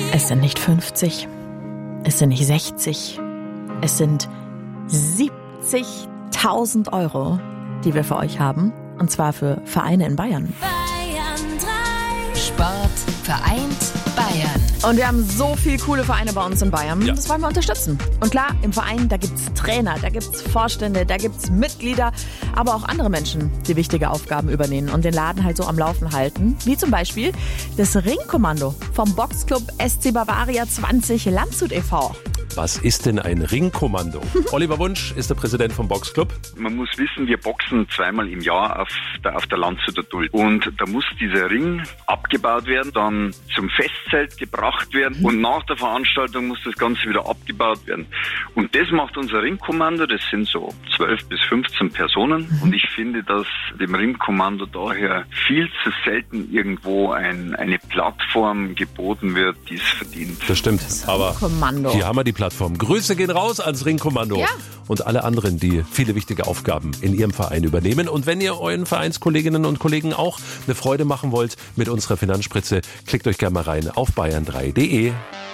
Es sind nicht 50, es sind nicht 60, es sind 70.000 Euro, die wir für euch haben. Und zwar für Vereine in Bayern. Bayern 3. Sport vereint Bayern. Und wir haben so viele coole Vereine bei uns in Bayern. Ja. Das wollen wir unterstützen. Und klar, im Verein, da gibt's Trainer, da gibt's Vorstände, da gibt's Mitglieder, aber auch andere Menschen, die wichtige Aufgaben übernehmen und den Laden halt so am Laufen halten. Wie zum Beispiel das Ringkommando vom Boxclub SC Bavaria 20 Landshut e.V. Was ist denn ein Ringkommando? Oliver Wunsch ist der Präsident vom Boxclub. Man muss wissen, wir boxen zweimal im Jahr auf der Landshuter Duld. Und da muss dieser Ring abgebaut werden, dann zum Festzelt gebracht werden und nach der Veranstaltung muss das Ganze wieder abgebaut werden. Und das macht unser Ringkommando, das sind so 12 bis 15 Personen. Und ich finde, dass dem Ringkommando daher viel zu selten irgendwo eine Plattform geboten wird, die es verdient. Das stimmt, aber Ringkommando. hier haben wir die Plattform. Grüße gehen raus ans Ringkommando Ja. und alle anderen, die viele wichtige Aufgaben in ihrem Verein übernehmen. Und wenn ihr euren Vereinskolleginnen und Kollegen auch eine Freude machen wollt mit unserer Finanzspritze, klickt euch gerne mal rein auf bayern3.de.